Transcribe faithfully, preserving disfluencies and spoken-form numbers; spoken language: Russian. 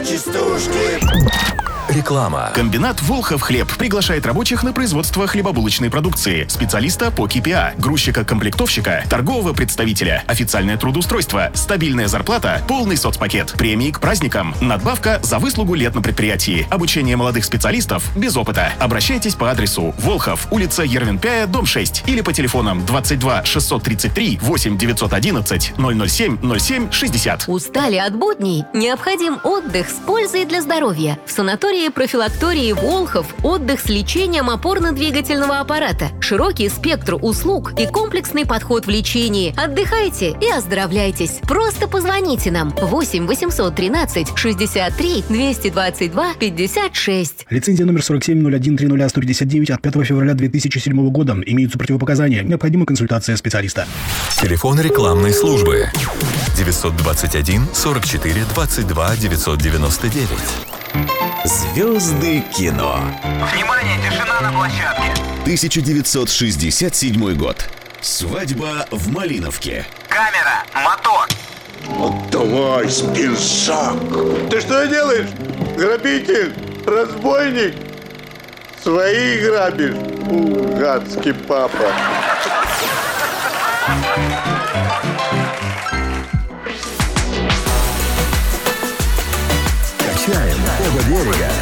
частушки. Реклама. Комбинат «Волхов хлеб» приглашает рабочих на производство хлебобулочной продукции, специалиста по ка пи а, грузчика-комплектовщика, торгового представителя, официальное трудоустройство, стабильная зарплата, полный соцпакет, премии к праздникам, надбавка за выслугу лет на предприятии, обучение молодых специалистов без опыта. Обращайтесь по адресу Волхов, улица Ервенпяя, дом шесть, или по телефонам двадцать два шестьсот тридцать три восемь девятьсот одиннадцать ноль ноль семь ноль семь шестьдесят. Устали от будней? Необходим отдых с пользой для здоровья. В санатории профилактории Волхов отдых с лечением опорно-двигательного аппарата, широкий спектр услуг и комплексный подход в лечении. Отдыхайте и оздоровляйтесь. Просто позвоните нам восемь восемьсот тринадцать шестьдесят три двести двадцать два пятьдесят шесть. Лицензия номер сорок семь ноль один тридцать сто пятьдесят девять от пятого февраля две тысячи седьмого года. Имеются противопоказания. Необходима консультация специалиста. Телефон рекламной службы девятьсот двадцать один сорок четыре двадцать два девятьсот девяносто девять. Звезды кино. Внимание, тишина на площадке. тысяча девятьсот шестьдесят седьмой год. Свадьба в Малиновке. Камера, мотор. Отдавай, спинсак. Ты что делаешь? Грабитель? Разбойник? Своих грабишь? У, гадский папа. Качаем оба берега.